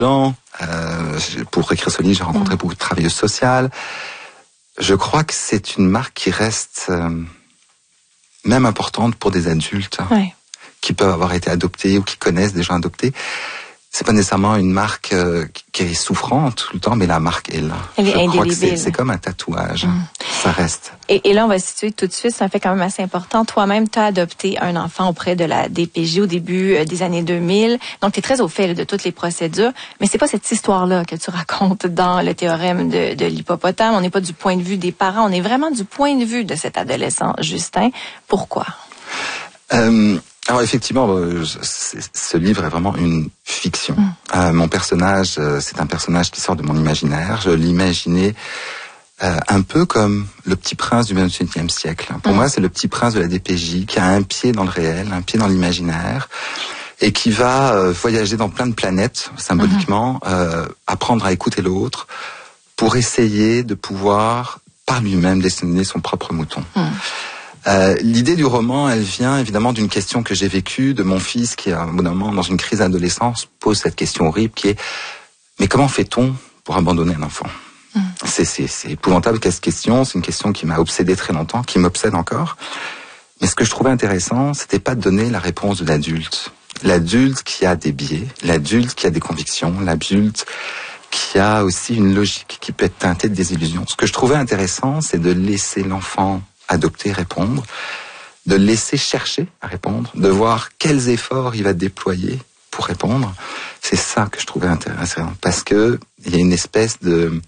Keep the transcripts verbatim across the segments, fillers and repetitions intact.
gens. Euh, pour écrire ce livre, j'ai rencontré mmh. beaucoup de travailleuses sociales. Je crois que c'est une marque qui reste euh, même importante pour des adultes ouais. qui peuvent avoir été adoptés ou qui connaissent des gens adoptés. C'est pas nécessairement une marque euh, qui est souffrante tout le temps, mais la marque est là. Elle est Je crois que indélébile. c'est, c'est comme un tatouage. Mmh. Ça reste. Et, et là, on va se situer tout de suite, ça fait quand même assez important. Toi-même, tu as adopté un enfant auprès de la D P J au début euh, des années deux mille. Donc, tu es très au fait là, de toutes les procédures. Mais c'est pas cette histoire-là que tu racontes dans le théorème de, de l'hippopotame. On n'est pas du point de vue des parents. On est vraiment du point de vue de cet adolescent, Justin. Pourquoi? Euh... Alors effectivement, ce livre est vraiment une fiction. Mmh. Euh, mon personnage, c'est un personnage qui sort de mon imaginaire. Je l'imaginais euh, un peu comme le petit prince du vingt-et-unième siècle. Pour mmh. moi, c'est le petit prince de la D P J qui a un pied dans le réel, un pied dans l'imaginaire, et qui va euh, voyager dans plein de planètes, symboliquement, mmh. euh, apprendre à écouter l'autre, pour essayer de pouvoir, par lui-même, dessiner son propre mouton. Mmh. Euh, l'idée du roman, elle vient évidemment d'une question que j'ai vécue, de mon fils qui, à un moment, dans une crise d'adolescence, pose cette question horrible qui est « Mais comment fait-on pour abandonner un enfant ?» mmh. c'est, c'est, c'est épouvantable cette question, c'est une question qui m'a obsédé très longtemps, qui m'obsède encore. Mais ce que je trouvais intéressant, c'était pas de donner la réponse de l'adulte. L'adulte qui a des biais, l'adulte qui a des convictions, l'adulte qui a aussi une logique qui peut être teintée de désillusion. Ce que je trouvais intéressant, c'est de laisser l'enfant adopter, répondre, de laisser chercher à répondre, de voir quels efforts il va déployer pour répondre. C'est ça que je trouvais intéressant, parce que il y a une espèce de,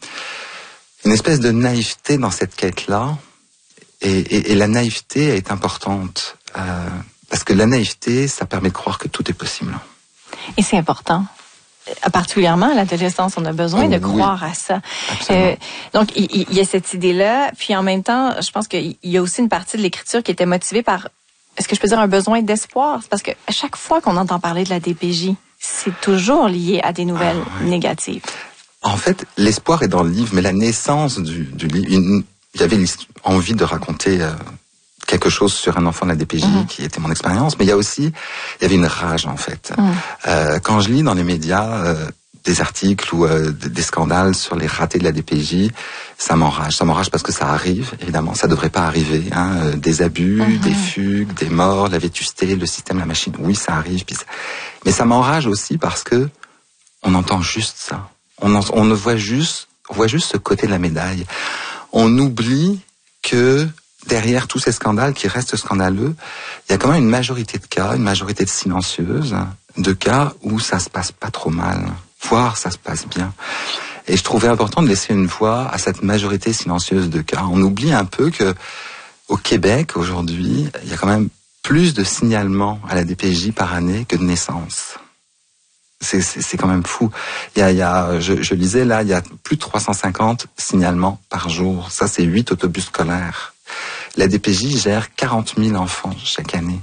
une espèce de naïveté dans cette quête-là, et, et, et la naïveté est importante, euh, parce que la naïveté, ça permet de croire que tout est possible. Et c'est important. Particulièrement à l'adolescence, on a besoin oh, de croire oui. à ça. Euh, donc, il, il y a cette idée-là. Puis en même temps, je pense qu'il y a aussi une partie de l'écriture qui était motivée par, est-ce que je peux dire, un besoin d'espoir? Parce que à chaque fois qu'on entend parler de la D P J, c'est toujours lié à des nouvelles ah, ouais. négatives. En fait, l'espoir est dans le livre, mais la naissance du, du livre, il y avait envie de raconter euh, quelque chose sur un enfant de la D P J, mmh. qui était mon expérience, mais il y a aussi, il y avait une rage en fait. Mmh. Euh, quand je lis dans les médias euh, des articles ou euh, des scandales sur les ratés de la D P J, ça m'enrage. Ça m'enrage parce que ça arrive, évidemment, ça devrait pas arriver. Hein, euh, des abus, mmh. des fugues, des morts, la vétusté, le système, la machine, oui, ça arrive. Puis ça... Mais ça m'enrage aussi parce que on entend juste ça. On, en, on ne voit juste, on voit juste ce côté de la médaille. On oublie que derrière tous ces scandales qui restent scandaleux, il y a quand même une majorité de cas, une majorité de silencieuses, de cas où ça se passe pas trop mal, voire ça se passe bien. Et je trouvais important de laisser une voix à cette majorité silencieuse de cas. On oublie un peu que au Québec, aujourd'hui, il y a quand même plus de signalements à la D P J par année que de naissances. C'est, c'est, c'est quand même fou. Il y a, il y a, je, je lisais là, il y a plus de trois cent cinquante signalements par jour. Ça, c'est huit autobus scolaires. La D P J gère quarante mille enfants chaque année.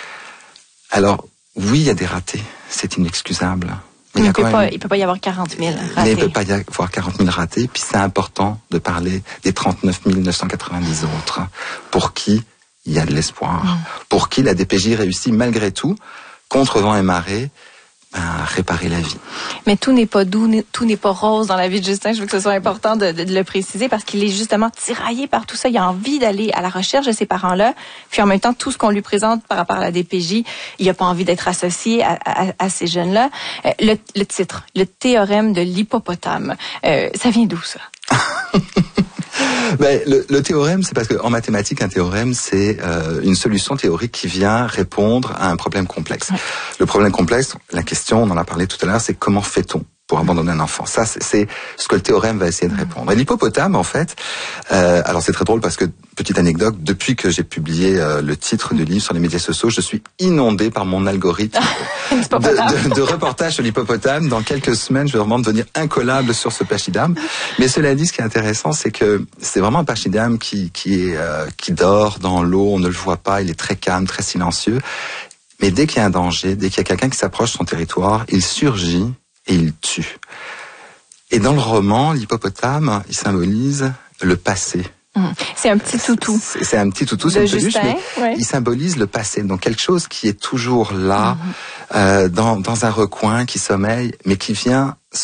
Alors, oui, il y a des ratés. C'est inexcusable. Mais il ne peut, même... peut pas y avoir quarante mille ratés. Mais il ne peut pas y avoir quarante mille ratés. Puis c'est important de parler des trente-neuf mille neuf cent quatre-vingt-dix autres pour qui il y a de l'espoir. Mmh. Pour qui la D P J réussit malgré tout, contre vent et marée, à réparer la vie. Mais tout n'est pas doux, tout n'est pas rose dans la vie de Justin. Je veux que ce soit important de, de, de le préciser parce qu'il est justement tiraillé par tout ça. Il a envie d'aller à la recherche de ces parents-là. Puis en même temps, tout ce qu'on lui présente par rapport à la D P J, il n'a pas envie d'être associé à, à, à ces jeunes-là. Euh, le, le titre, le théorème de l'hippopotame, euh, ça vient d'où ça? Ben, le, le théorème, c'est parce qu'en mathématiques, un théorème, c'est euh, une solution théorique qui vient répondre à un problème complexe. Ouais. Le problème complexe, la question, on en a parlé tout à l'heure, c'est comment fait-on pour abandonner un enfant? Ça, c'est, c'est ce que le théorème va essayer de répondre. Et l'hippopotame, en fait, euh, alors c'est très drôle parce que, petite anecdote, depuis que j'ai publié euh, le titre du livre sur les médias sociaux, je suis inondé par mon algorithme de, de, de reportages sur l'hippopotame. Dans quelques semaines, je vais vraiment devenir incollable sur ce pachyderme. Mais cela dit, ce qui est intéressant, c'est que c'est vraiment un pachyderme qui, qui, est, euh, qui dort dans l'eau, on ne le voit pas, il est très calme, très silencieux. Mais dès qu'il y a un danger, dès qu'il y a quelqu'un qui s'approche de son territoire, il surgit et il tue. Et dans le roman, l'hippopotame, il symbolise le passé. Mmh. C'est un petit toutou. C'est, c'est un petit toutou, c'est une peluche, mais ouais. il symbolise le passé. Donc quelque chose qui est toujours là, mmh. euh, dans, dans un recoin, qui sommeille, mais qui vient